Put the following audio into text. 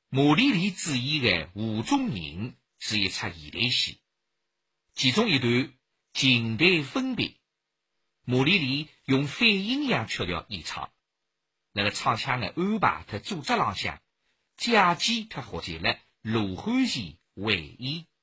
马丽丽主演的《湖中人》是一出现代戏，其中一段情敌分别，马丽丽用反阴阳曲调演唱，那个唱腔的安排和组织浪向，借机他获得了罗汉前为意。